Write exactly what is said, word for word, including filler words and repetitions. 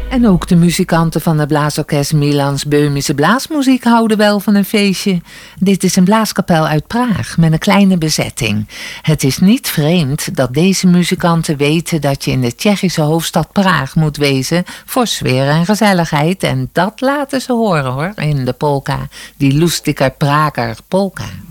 En ook de muzikanten van het blaasorkest Milans Böhmische Blaasmuziek houden wel van een feestje. Dit is een blaaskapel uit Praag met een kleine bezetting. Het is niet vreemd dat deze muzikanten weten dat je in de Tsjechische hoofdstad Praag moet wezen voor sfeer en gezelligheid. En dat laten ze horen hoor, in de polka, die Lustige Prager polka.